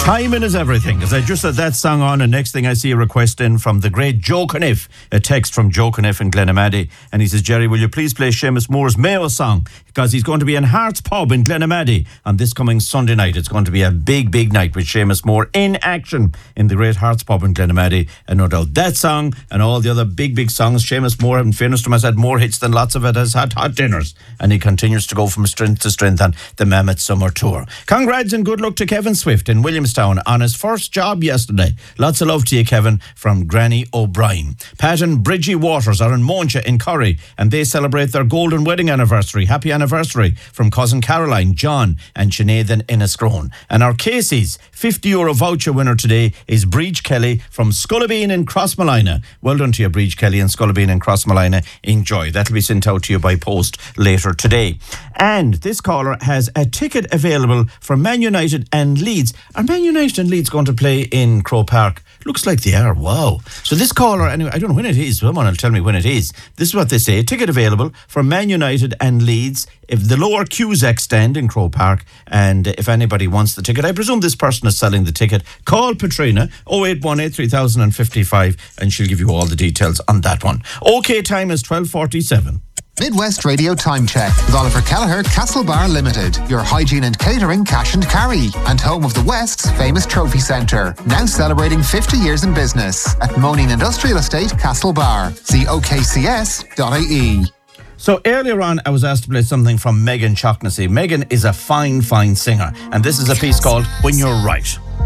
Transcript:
Timing is everything. As I just had that song on, and next thing I see a request in from the great Joe Caniff, a text from Joe Caniff in Glenamaddy, and he says, Jerry, will you please play Seamus Moore's Mayo song? Because he's going to be in Hearts Pub in Glenamaddy on this coming Sunday night. It's going to be a big, big night with Seamus Moore in action in the great Hearts Pub in Glenamaddy. And no doubt that song and all the other big, big songs, Seamus Moore, in fairness to him, has had more hits than lots of it, has had hot dinners. And he continues to go from strength to strength on the Mammoth Summer Tour. Congrats and good luck to Kevin Swift in Williamstown on his first job yesterday. Lots of love to you, Kevin, from Granny O'Brien. Pat and Bridgie Waters are in Moncha in Curry, and they celebrate their golden wedding anniversary. Happy anniversary from cousin Caroline, John and Sinead in Enniscrone. And our Casey's €50 voucher winner today is Breach Kelly from Scullabeen in Crossmolina. Well done to you, Breach Kelly in Scullabeen in Crossmolina. Enjoy. That'll be sent out to you by post later today. And this caller has a ticket available for Man United and Leeds. Are Man United and Leeds going to play in Croke Park? Looks like they are. Wow. So this caller, anyway, I don't know when it is. Someone will tell me when it is. This is what they say. Ticket available for Man United and Leeds, if the lower Cusack stand in Croke Park. And if anybody wants the ticket, I presume this person is selling the ticket. Call Patrina 0818 3055 and she'll give you all the details on that one. OK, time is 12:47. Midwest Radio Time Check with Oliver Kelleher, Castlebar Limited, your hygiene and catering cash and carry, and home of the West's famous trophy centre. Now celebrating 50 years in business at Moaning Industrial Estate, Castlebar. See okcs.ie. So earlier on, I was asked to play something from Megan Chocknessy. Megan is a fine, fine singer, and this is a piece called When You're Right.